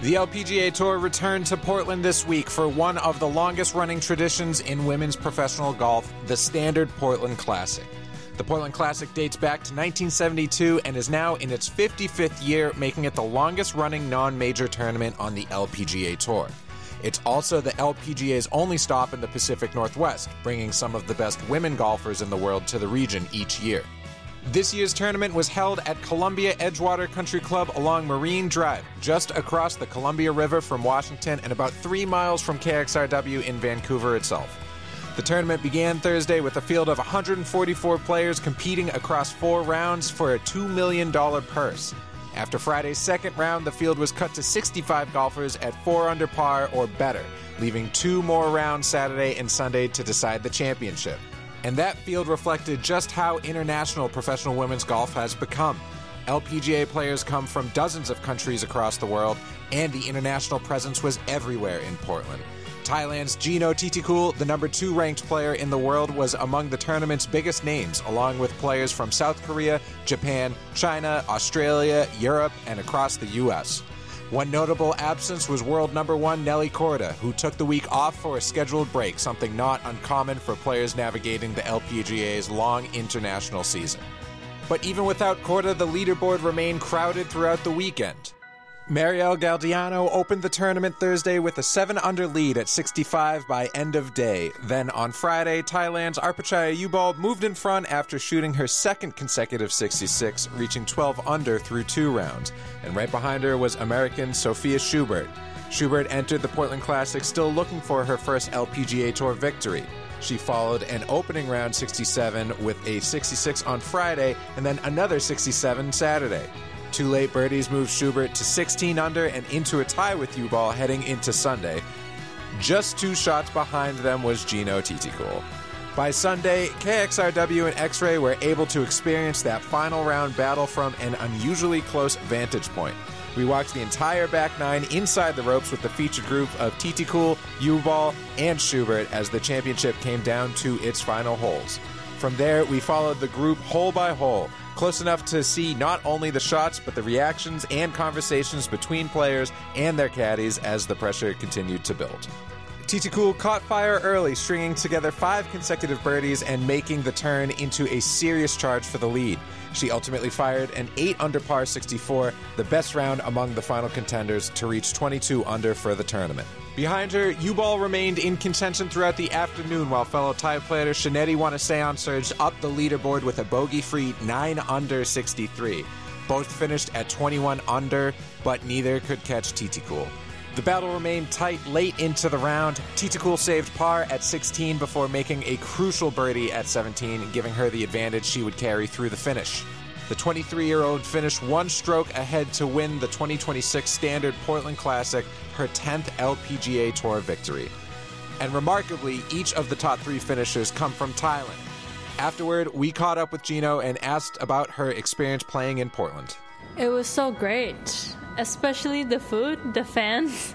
The LPGA Tour returned to Portland this week for one of the longest-running traditions in women's professional golf, the Standard Portland Classic. The Portland Classic dates back to 1972 and is now in its 55th year, making it the longest-running non-major tournament on the LPGA Tour. It's also the LPGA's only stop in the Pacific Northwest, bringing some of the best women golfers in the world to the region each year. This year's tournament was held at Columbia Edgewater Country Club along Marine Drive, just across the Columbia River from Washington and about 3 miles from KXRW in Vancouver itself. The tournament began Thursday with a field of 144 players competing across 4 rounds for a $2 million purse. After Friday's second round, the field was cut to 65 golfers at 4 under par or better, leaving 2 more rounds Saturday and Sunday to decide the championship. And that field reflected just how international professional women's golf has become. LPGA players come from dozens of countries across the world, and the international presence was everywhere in Portland. Thailand's Gino Titikul, the number 2 ranked player in the world, was among the tournament's biggest names, along with players from South Korea, Japan, China, Australia, Europe, and across the U.S. One notable absence was world number 1 Nelly Korda, who took the week off for a scheduled break, something not uncommon for players navigating the LPGA's long international season. But even without Korda, the leaderboard remained crowded throughout the weekend. Marielle Galdiano opened the tournament Thursday with a 7-under lead at 65 by end of day. Then on Friday, Thailand's Arpachaya Yubal moved in front after shooting her second consecutive 66, reaching 12 under through 2 rounds. And right behind her was American Sophia Schubert. Schubert entered the Portland Classic still looking for her first LPGA Tour victory. She followed an opening round 67 with a 66 on Friday and then another 67 Saturday. 2 late birdies moved Schubert to 16 under and into a tie with Yubal heading into Sunday. Just 2 shots behind them was Gino Titikul. By Sunday, KXRW and X-Ray were able to experience that final round battle from an unusually close vantage point. We watched the entire back 9 inside the ropes with the featured group of Titikul, Yubal, and Schubert as the championship came down to its final holes. From there, we followed the group hole by hole, close enough to see not only the shots, but the reactions and conversations between players and their caddies as the pressure continued to build. Titikul caught fire early, stringing together 5 consecutive birdies and making the turn into a serious charge for the lead. She ultimately fired an 8 under par 64, the best round among the final contenders, to reach 22 under for the tournament. Behind her, Yubal remained in contention throughout the afternoon, while fellow Thai player Shaneti Wanaseon surged up the leaderboard with a bogey-free 9 under 63. Both finished at 21 under, but neither could catch Titikul. The battle remained tight late into the round. Titikul saved par at 16 before making a crucial birdie at 17, giving her the advantage she would carry through the finish. The 23-year-old finished 1 stroke ahead to win the 2026 Standard Portland Classic, her 10th LPGA Tour victory. And remarkably, each of the top 3 finishers come from Thailand. Afterward, we caught up with Gino and asked about her experience playing in Portland. It was so great, especially the food, the fans.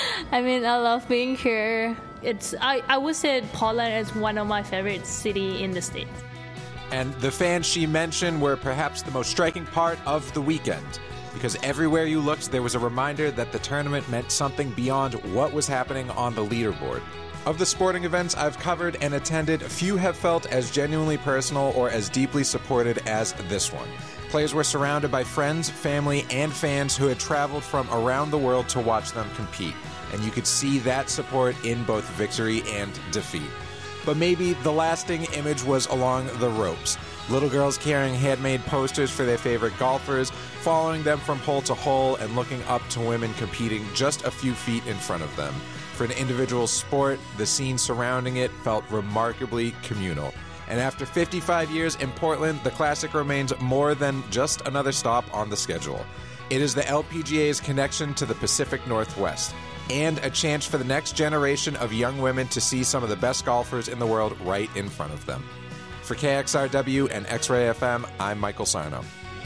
I mean, I love being here. I would say Portland is one of my favorite cities in the state. And the fans she mentioned were perhaps the most striking part of the weekend, because everywhere you looked, there was a reminder that the tournament meant something beyond what was happening on the leaderboard. Of the sporting events I've covered and attended, few have felt as genuinely personal or as deeply supported as this one. Players were surrounded by friends, family, and fans who had traveled from around the world to watch them compete, and you could see that support in both victory and defeat. But maybe the lasting image was along the ropes. Little girls carrying handmade posters for their favorite golfers, following them from hole to hole, and looking up to women competing just a few feet in front of them. For an individual sport, the scene surrounding it felt remarkably communal. And after 55 years in Portland, the Classic remains more than just another stop on the schedule. It is the LPGA's connection to the Pacific Northwest, and a chance for the next generation of young women to see some of the best golfers in the world right in front of them. For KXRW and X-Ray FM, I'm Michael Sarno.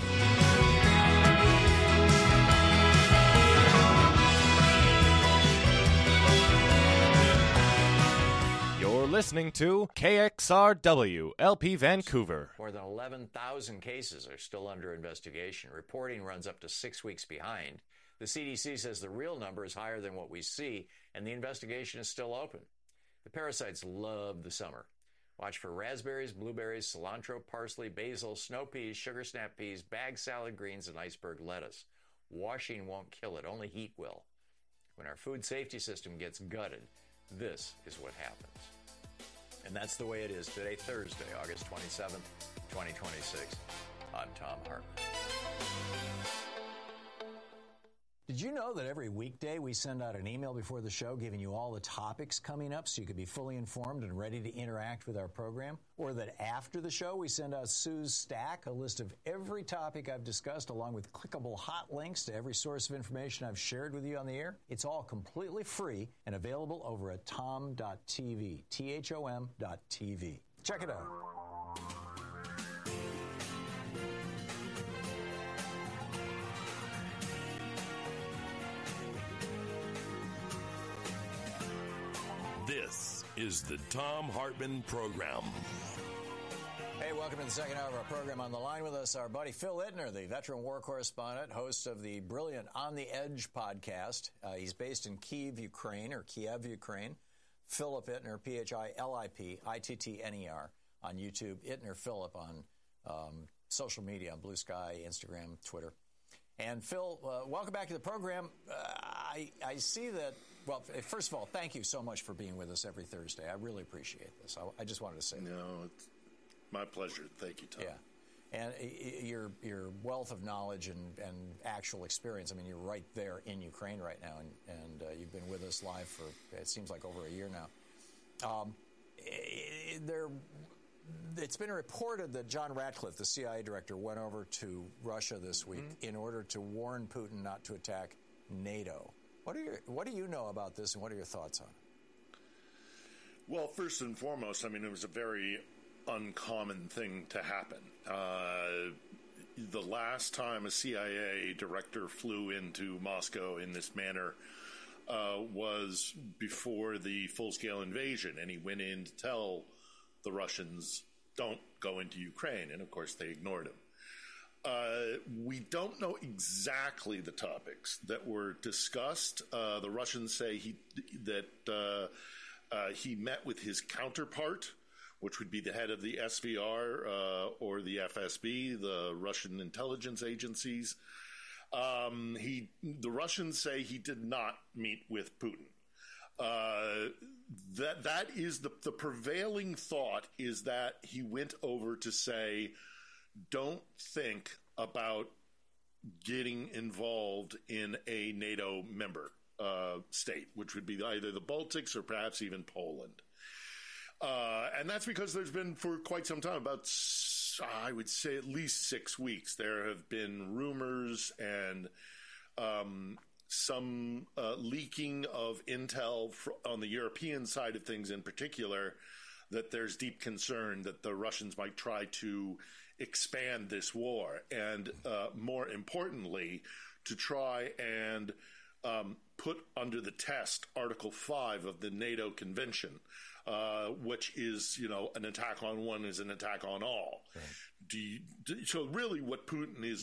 Listening to KXRW, LP Vancouver. More than 11,000 cases are still under investigation. Reporting runs up to 6 weeks behind. The CDC says the real number is higher than what we see, and the investigation is still open. The parasites love the summer. Watch for raspberries, blueberries, cilantro, parsley, basil, snow peas, sugar snap peas, bag salad greens, and iceberg lettuce. Washing won't kill it, only heat will. When our food safety system gets gutted, this is what happens. And that's the way it is today, Thursday, August 27th, 2026. I'm Thom Hartmann. Did you know that every weekday we send out an email before the show giving you all the topics coming up so you can be fully informed and ready to interact with our program? Or that after the show we send out Sue's Stack, a list of every topic I've discussed along with clickable hot links to every source of information I've shared with you on the air? It's all completely free and available over at thom.tv, THOM.tv. Check it out. This is the Thom Hartmann Program. Hey, welcome to the second hour of our program. On the line with us, our buddy Phil Ittner, the veteran war correspondent, host of the brilliant On the Edge podcast. He's based in Kiev, Ukraine, Philip Ittner, Philip, on YouTube. Ittner Philip on social media, on Blue Sky, Instagram, Twitter. And Phil, welcome back to the program. I see that, well, first of all, thank you so much for being with us every Thursday. I really appreciate this. I just wanted to say that. No, it's my pleasure. Thank you, Thom. Yeah. And your wealth of knowledge and actual experience, I mean, you're right there in Ukraine right now, and you've been with us live for, it seems like, over a year now. It's been reported that John Ratcliffe, the CIA director, went over to Russia this week in order to warn Putin not to attack NATO. What do you know about this, and what are your thoughts on it? Well, first and foremost, I mean, it was a very uncommon thing to happen. The last time a CIA director flew into Moscow in this manner was before the full-scale invasion, and he went in to tell the Russians, don't go into Ukraine. And, of course, they ignored him. We don't know exactly the topics that were discussed. The Russians say that he met with his counterpart, which would be the head of the SVR or the FSB, the Russian intelligence agencies. The Russians say he did not meet with Putin. That is the prevailing thought, is that he went over to say, don't think about getting involved in a NATO member state, which would be either the Baltics or perhaps even Poland. And that's because there's been, for quite some time, about, I would say, at least 6 weeks, there have been rumors and some leaking of intel on the European side of things in particular, that there's deep concern that the Russians might try to expand this war, and more importantly, to try and put under the test Article 5 of the NATO Convention, which is, an attack on one is an attack on all. Right. So really what Putin is